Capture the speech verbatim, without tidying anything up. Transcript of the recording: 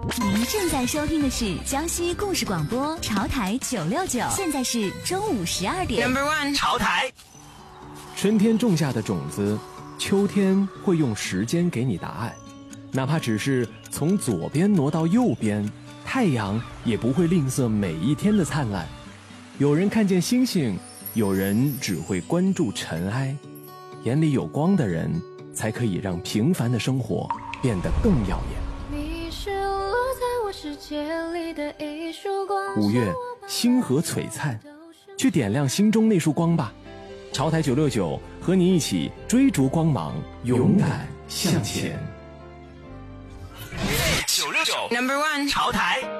您正在收听的是江西故事广播潮台九六九，现在是中午十二点。 Number one， 潮台。 春天种下的种子，秋天会用时间给你答案。哪怕只是从左边挪到右边，太阳也不会吝啬每一天的灿烂。有人看见星星，有人只会关注尘埃。眼里有光的人，才可以让平凡的生活变得更耀眼。 你是落在我世界里的一束光。 五月，星河璀璨，去点亮心中那束光吧。潮台九六九和你一起追逐光芒，勇敢向前。 九六九 Number one， 潮台。